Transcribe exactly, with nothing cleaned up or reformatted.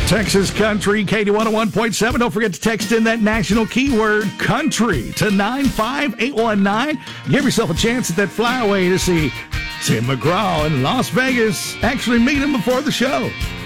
Texas Country, K D one oh one point seven. Don't forget to text in that national keyword, country, to nine five eight one nine. Give yourself a chance at that flyaway to see Tim McGraw in Las Vegas. Actually meet him before the show.